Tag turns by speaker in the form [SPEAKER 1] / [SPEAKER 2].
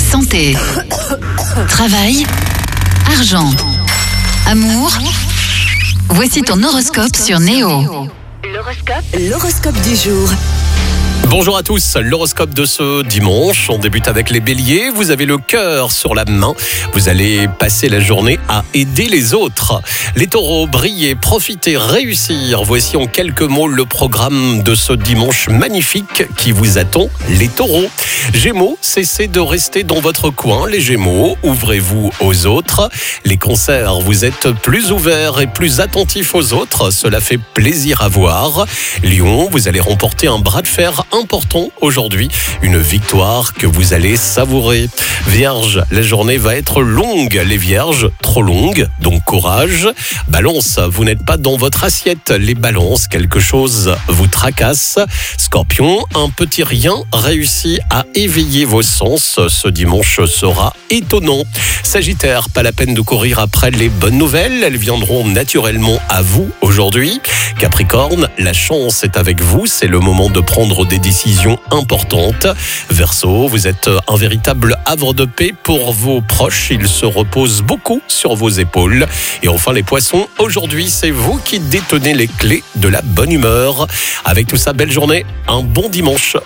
[SPEAKER 1] santé, travail, argent, amour. Voici ton horoscope sur Néo.
[SPEAKER 2] L'horoscope du jour.
[SPEAKER 3] Bonjour à tous, l'horoscope de ce dimanche. On débute avec les béliers. Vous avez le cœur sur la main. Vous allez passer la journée à aider les autres. Les taureaux, briller, profiter, réussir. Voici en quelques mots le programme de ce dimanche magnifique qui vous attend, les taureaux. Gémeaux, cessez de rester dans votre coin. Les gémeaux, ouvrez-vous aux autres. Les cancers, vous êtes plus ouverts et plus attentifs aux autres. Cela fait plaisir à voir. Lion, vous allez remporter un bras de fer important aujourd'hui, une victoire que vous allez savourer. Vierge, la journée va être longue, les vierges, trop longue, donc courage. Balance, vous n'êtes pas dans votre assiette, les balances, quelque chose vous tracasse. Scorpion, un petit rien réussit à éveiller vos sens, ce dimanche sera étonnant. Sagittaire, pas la peine de courir après les bonnes nouvelles, elles viendront naturellement à vous aujourd'hui. Capricorne, la chance est avec vous, c'est le moment de prendre des décisions importantes. Verseau, vous êtes un véritable havre de paix pour vos proches, ils se reposent beaucoup sur vos épaules. Et enfin les poissons, aujourd'hui c'est vous qui détenez les clés de la bonne humeur. Avec tout ça, belle journée, un bon dimanche.